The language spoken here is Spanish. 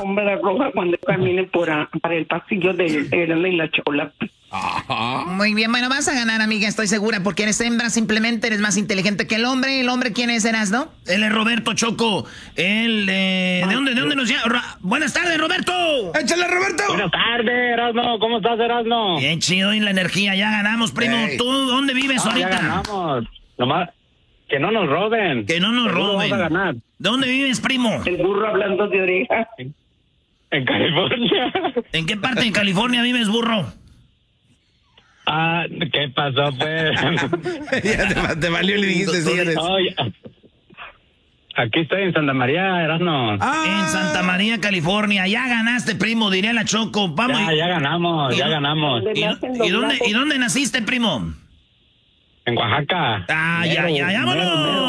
alfombra roja cuando camine para el pasillo de Erasmo y la Chola. Muy bien, bueno, vas a ganar, amiga, estoy segura, porque eres hembra, simplemente eres más inteligente que el hombre. ¿El hombre quién es, Erasmo? Él es Roberto, Choco. Él, ¿de dónde nos llama? Buenas tardes, Roberto. ¡Échale, Roberto! Buenas tardes, Erasmo. ¿Cómo estás, Erasmo? Bien chido, y la energía, ya ganamos, primo. Hey. ¿Tú dónde vives ahorita? Ya ganamos. Nomás que no nos roben. Que no nos roben. Vamos a ganar. ¿Dónde vives, primo? El burro hablando de orejas. En California. ¿En qué parte de California vives, burro? Ah, ¿qué pasó, pues? Ya te valió y le dijiste si eres. Oye, aquí estoy en Santa María, Erasmo. En Santa María, California. Ya ganaste, primo, diría la Choco. Vamos. Ya ganamos, ya ganamos. ¿Y dónde naciste, primo? En Oaxaca. Ah, ya, vámonos.